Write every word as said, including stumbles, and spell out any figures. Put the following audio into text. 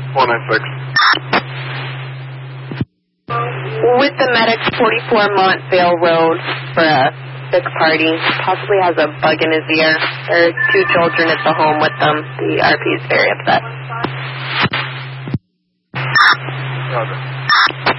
four nine six. With the medics, forty-four Montvale Road for a sick party. Possibly has a bug in his ear. There's two children at the home with them. The R P is very upset. Roger.